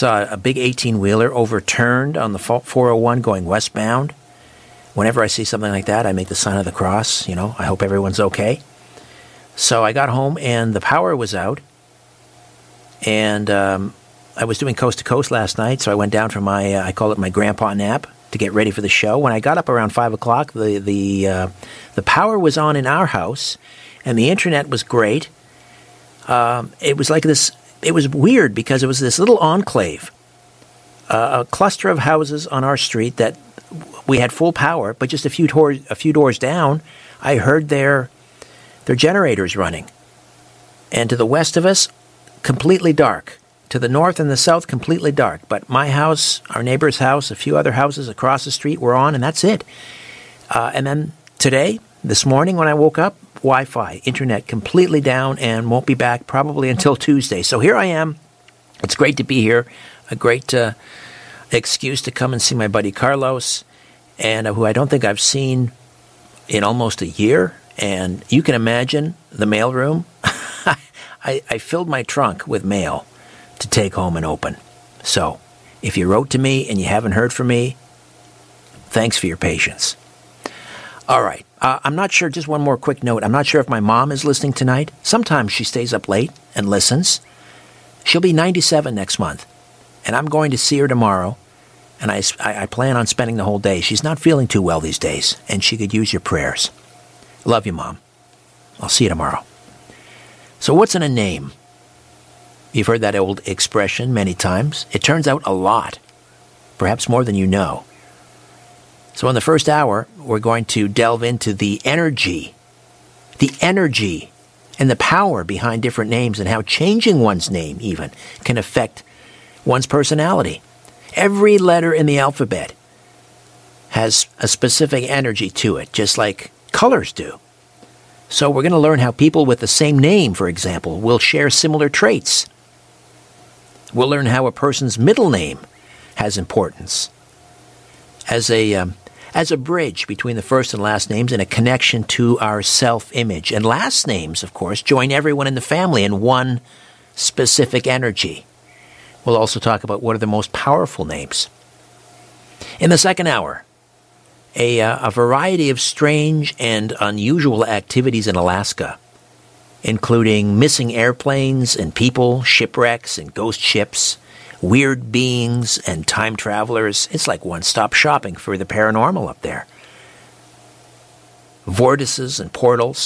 saw a big 18-wheeler overturned on the 401 going westbound. Whenever I see something like that, I make the sign of the cross. I hope everyone's okay. So I got home, and the power was out. And I was doing Coast to Coast last night, so I went down for my, I call it my grandpa nap, to get ready for the show. When I got up around 5 o'clock, the power was on in our house, and the internet was great. It was like this. It was weird because it was this little enclave, a cluster of houses on our street that we had full power, but just a few doors down, I heard their generators running. And to the west of us, completely dark. To the north and the south, completely dark. But my house, our neighbor's house, a few other houses across the street were on, and that's it. And then today, this morning when I woke up, Wi-Fi, internet completely down and won't be back probably until Tuesday. So here I am. It's great to be here. A great excuse to come and see my buddy Carlos, and who I don't think I've seen in almost a year. And you can imagine the mailroom. I filled my trunk with mail to take home and open. So if you wrote to me and you haven't heard from me, thanks for your patience. All right. I'm not sure, just one more quick note. I'm not sure if my mom is listening tonight. Sometimes she stays up late and listens. She'll be 97 next month, and I'm going to see her tomorrow, and I plan on spending the whole day. She's not feeling too well these days, and she could use your prayers. Love you, Mom. I'll see you tomorrow. So what's in a name? You've heard that old expression many times. It turns out a lot, perhaps more than you know. So in the first hour, we're going to delve into the energy and the power behind different names and how changing one's name even can affect one's personality. Every letter in the alphabet has a specific energy to it, just like colors do. So we're going to learn how people with the same name, for example, will share similar traits. We'll learn how a person's middle name has importance as a bridge between the first and last names and a connection to our self-image. And last names, of course, join everyone in the family in one specific energy. We'll also talk about what are the most powerful names. In the second hour, a variety of strange and unusual activities in Alaska, including missing airplanes and people, shipwrecks and ghost ships, weird beings and time travelers. It's like one-stop shopping for the paranormal up there. Vortices and portals.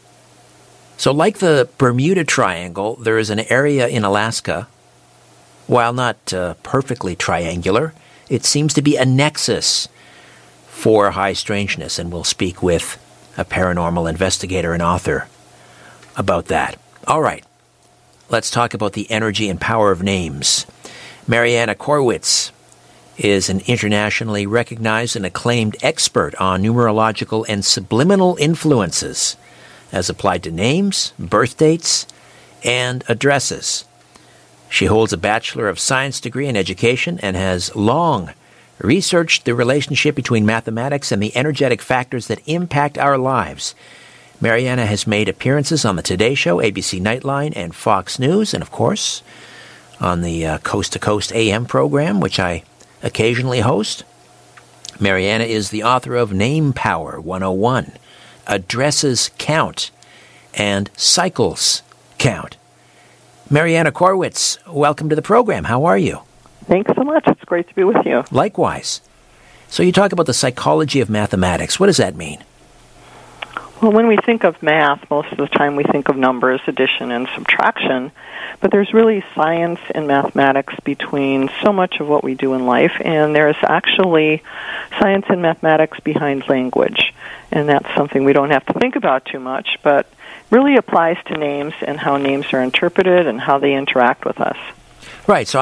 So like the Bermuda Triangle, there is an area in Alaska, while not perfectly triangular, it seems to be a nexus for high strangeness, and we'll speak with a paranormal investigator and author about that. All right, let's talk about the energy and power of names. Mariana Korwitz is an internationally recognized and acclaimed expert on numerological and subliminal influences as applied to names, birth dates, and addresses. She holds a Bachelor of Science degree in education and has long researched the relationship between mathematics and the energetic factors that impact our lives. Mariana has made appearances on the Today Show, ABC Nightline, and Fox News, and of course, on the Coast to Coast AM program, which I occasionally host. Mariana is the author of Name Power 101, Addresses Count, and Cycles Count. Mariana Korwitz, welcome to the program. How are you? Thanks so much. It's great to be with you. Likewise. So you talk about the psychology of mathematics. What does that mean? Well, when we think of math, most of the time we think of numbers, addition, and subtraction. But there's really science and mathematics between so much of what we do in life, and there's actually science and mathematics behind language. And that's something we don't have to think about too much, but really applies to names and how names are interpreted and how they interact with us. Right. So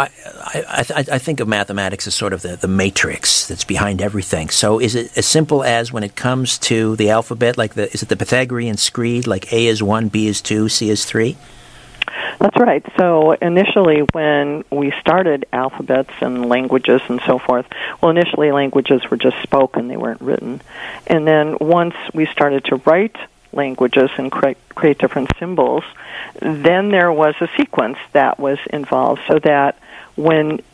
I think of mathematics as sort of the matrix that's behind everything. So is it as simple as when it comes to the alphabet, like is it the Pythagorean screed, like A is 1, B is 2, C is 3? That's right. So initially when we started alphabets and languages and so forth, well, initially languages were just spoken, they weren't written. And then once we started to write languages and create different symbols, then there was a sequence that was involved so that when